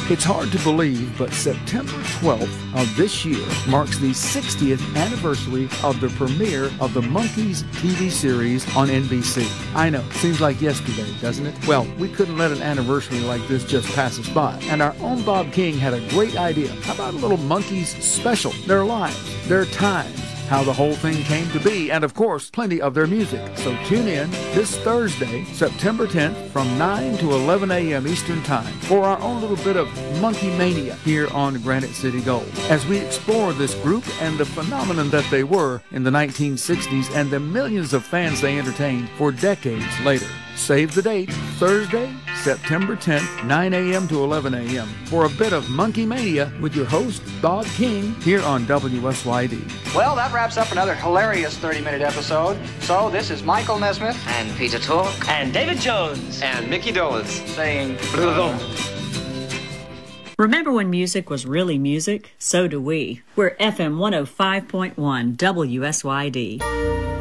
It's hard to believe, but September 12th of this year marks the 60th anniversary of the premiere of the Monkees TV series on NBC. I know, seems like yesterday, doesn't it? Well, we couldn't let an anniversary like this just pass us by, and our own Bob King had a great idea. How about a little Monkees special? Their lives, their times, how the whole thing came to be, and of course, plenty of their music. So tune in this Thursday, September 10th, from 9 to 11 a.m. Eastern Time for our own little bit of Monkey Mania here on Granite City Gold, as we explore this group and the phenomenon that they were in the 1960s and the millions of fans they entertained for decades later. Save the date, Thursday, September 10th, 9 a.m. to 11 a.m. for a bit of Monkey Mania with your host, Bob King, here on WSYD. Well, that wraps up another hilarious 30-minute episode. So this is Michael Nesmith and Peter Tork and David Jones and Mickey Dolenz saying... Remember when music was really music? So do we. We're FM 105.1 WSYD.